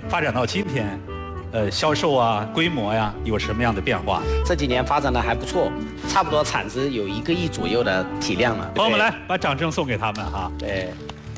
发展到今天，销售啊、规模呀，有什么样的变化？ 这几年发展的还不错，差不多产值有1个亿左右的体量了。 朋友们来，把掌声送给他们哈。 对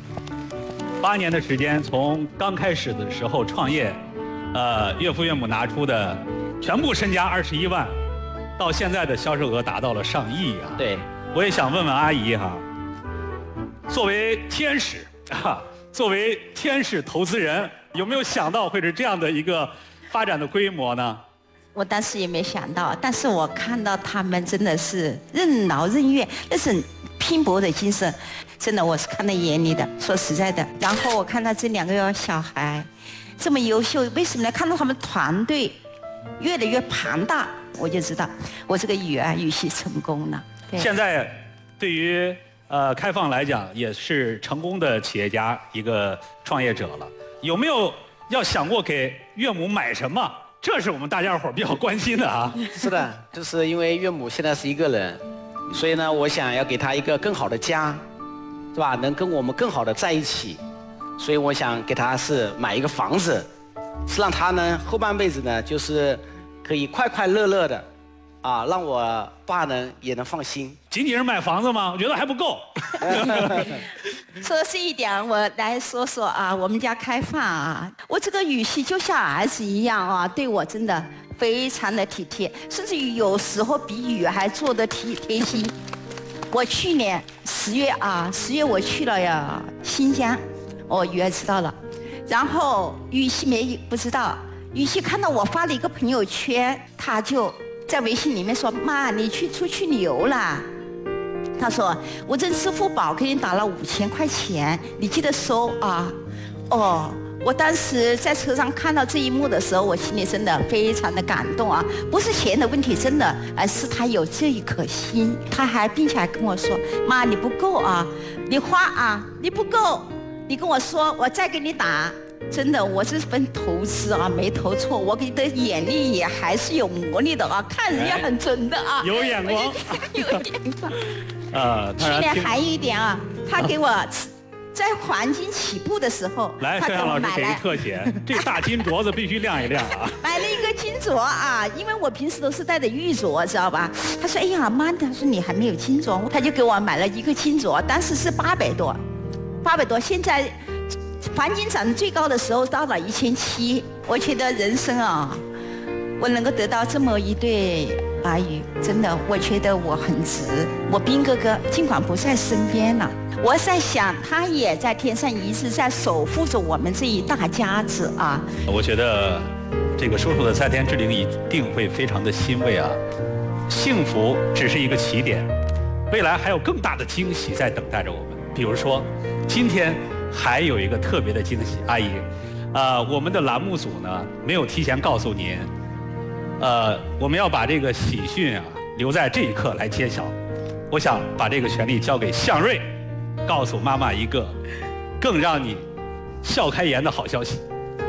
，8年的时间，从刚开始的时候创业，岳父岳母拿出的全部身家21万，到现在的销售额达到了上亿啊。 对， 我也想问问阿姨哈，作为天使啊，作为天使投资人，有没有想到会是这样的一个发展的规模呢？ 我当时也没想到，但是我看到他们真的是任劳任怨，那是拼搏的精神，真的我是看在眼里的。说实在的，然后我看到这2个小孩这么优秀，为什么呢？看到他们团队越来越庞大，我就知道我这个雨系成功了。 现在对于开放来讲，也是成功的企业家一个创业者了。有没有要想过给岳母买什么？这是我们大家伙比较关心的啊。 是的，就是因为岳母现在是一个人，所以呢，我想要给她一个更好的家，是吧？能跟我们更好的在一起，所以我想给她是买一个房子，是让她呢后半辈子呢就是可以快快乐乐的，啊，让我爸呢也能放心。 仅仅是买房子吗？我觉得还不够。 说是一点，我来说说啊，我们家开放啊，我这个语系就像儿子一样啊，对我真的非常的体贴，甚至于有时候比雨还做得贴心。我去年10月我去了呀新疆，我女儿知道了，然后雨系不知道，雨系看到我发了一个朋友圈，他就在微信里面说：“妈，你出去旅游啦。”他说：“我这支付宝给你打了5000块钱，你记得收啊。”哦，我当时在车上看到这一幕的时候，我心里真的非常的感动啊！不是钱的问题，真的，而是他有这一颗心。他并且还跟我说：“妈，你不够啊，你花啊，你不够，你跟我说，我再给你打。”真的，我这份投资啊没投错，我的眼力也还是有魔力的啊，看人也很准的啊， 有眼光， 有眼光。去年还有一点啊，他给我在黄金起步的时候， 来，摄像老师给个特写，这大金镯子必须亮一亮啊！ 买了一个金镯啊，因为我平时都是戴的玉镯，知道吧？他说：“哎呀妈，他说你还没有金镯。”他就给我买了一个金镯，当时是800多，现在黄金涨得最高的时候到了1700。我觉得人生啊，我能够得到这么一对儿女，真的，我觉得我很值。我兵哥哥尽管不在身边了，我在想他也在天上一直在守护着我们这一大家子啊。 我觉得这个叔叔的在天之灵一定会非常的欣慰啊。幸福只是一个起点，未来还有更大的惊喜在等待着我们。比如说，今天还有一个特别的惊喜，阿姨，我们的栏目组呢没有提前告诉您。我们要把这个喜讯啊留在这一刻来揭晓。我想把这个权利交给向瑞，告诉妈妈一个更让你笑开颜的好消息。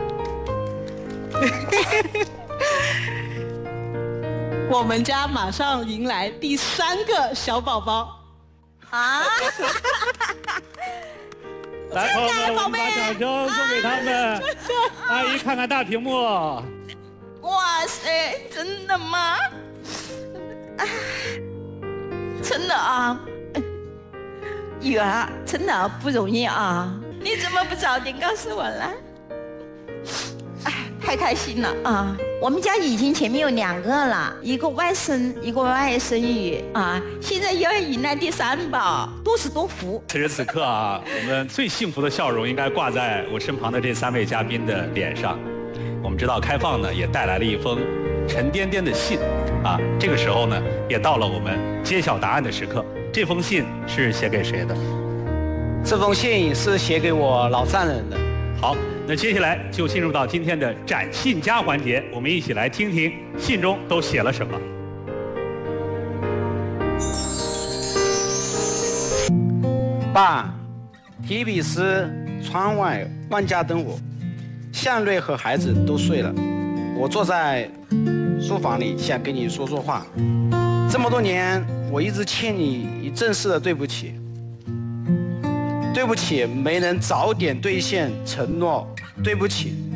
我们家马上迎来第3个小宝宝啊！ 来，朋友们，我们把掌声送给他们。阿姨，看看大屏幕。 哇塞，真的吗？真的啊，雨儿，真的不容易啊！你怎么不早点告诉我呢？哎，太开心了啊！我们家已经前面有2个了，一个外甥，一个外甥女啊，现在又要迎来第3宝，多子多福。 此时此刻啊，我们最幸福的笑容应该挂在我身旁的这3位嘉宾的脸上。我们知道开放呢也带来了一封沉甸甸的信，啊，这个时候呢也到了我们揭晓答案的时刻。这封信是写给谁的？ 这封信是写给我老丈人的。 好，那接下来就进入到今天的展信佳环节，我们一起来听听信中都写了什么。 爸，提笔时窗外万家灯火，向瑞和孩子都睡了，我坐在书房里想跟你说说话。这么多年，我一直欠你一正式的对不起。对不起，没能早点兑现承诺，对不起，